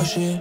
cacher.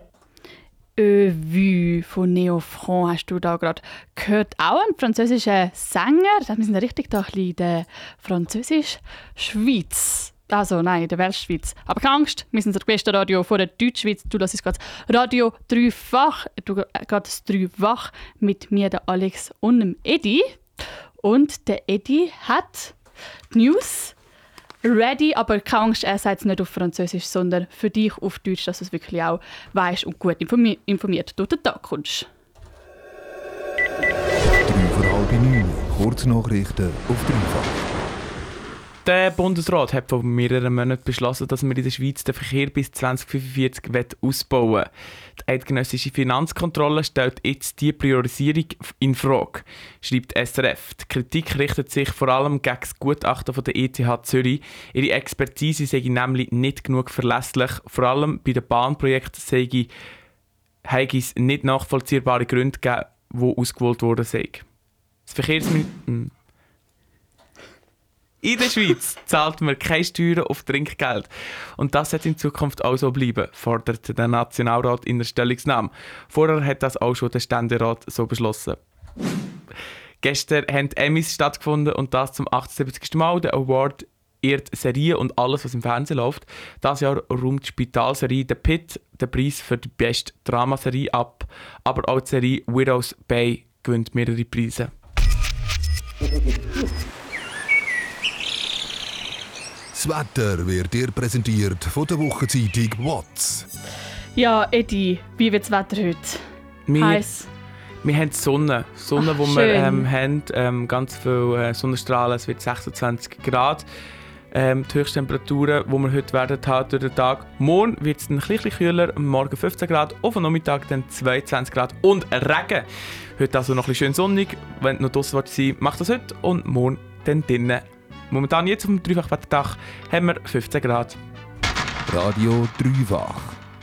Vue von Neo Front hast du da gerade gehört. Auch ein französischer Sänger. Wir sind richtig da ein bisschen in der Französisch-Schweiz. Also nein, in der Weltschweiz. Aber keine Angst, wir sind das beste Radio von der Deutschschweiz. Du hörst gerade Radio Dreifach. Du gerade das Dreifach mit mir, der Alex und dem Edi. Und der Edi hat die News ready, aber keine Angst, er sagt es nicht auf Französisch, sondern für dich auf Deutsch, dass du es wirklich auch weißt und gut informiert durch den Tag kommst. 8:03, Kurznachrichten auf Dreifach. Der Bundesrat hat vor mehreren Monaten beschlossen, dass wir in der Schweiz den Verkehr bis 2045 ausbauen wollen. Die eidgenössische Finanzkontrolle stellt jetzt diese Priorisierung in Frage, schreibt SRF. Die Kritik richtet sich vor allem gegen das Gutachten von der ETH Zürich. Ihre Expertise sei nämlich nicht genug verlässlich. Vor allem bei den Bahnprojekten sei es nicht nachvollziehbare Gründe gegeben, die ausgewählt worden seien. Das Verkehrsministerium in der Schweiz zahlt man keine Steuern auf Trinkgeld. Und das sollte in Zukunft auch so bleiben, fordert der Nationalrat in der Stellungnahme. Vorher hat das auch schon der Ständerat so beschlossen. Gestern haben die Emmys stattgefunden und das zum 78. Mal. Der Award ehrt Serien und alles, was im Fernsehen läuft. Dieses Jahr räumt die Spitalserie «The Pit» den Preis für die beste Dramaserie ab. Aber auch die Serie «Widow's Bay» gewinnt mehrere Preise. Das Wetter wird dir präsentiert von der Wochenzeitung «WOTS». Ja, Edi, wie wird das Wetter heute? Heiß. Wir haben die Sonne. Die wir haben. Ganz viele Sonnenstrahlen. Es wird 26 Grad. Die Höchsttemperaturen, die wir heute werden haben durch den Tag. Morgen wird es ein bisschen kühler. Morgen 15 Grad. Auf am Nachmittag dann 22 Grad. Und Regen. Heute also noch ein bisschen schön sonnig. Wenn du noch draussen sein willst, mach das heute. Und morgen dann drinnen. Momentan jetzt auf dem Dreifachwetterdach haben wir 15 Grad. Radio Dreifach.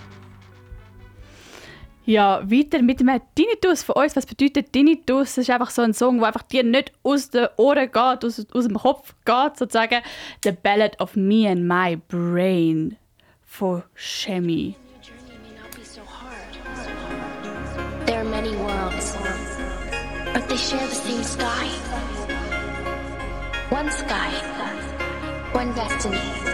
Ja, weiter mit einem Tinnitus von uns. Was bedeutet Tinnitus? Das ist einfach so ein Song, der einfach dir nicht aus den Ohren geht, aus dem Kopf geht, sozusagen. «The Ballad of Me and My Brain» von Shemi. There are many worlds, but they share the same sky. One sky, one destiny.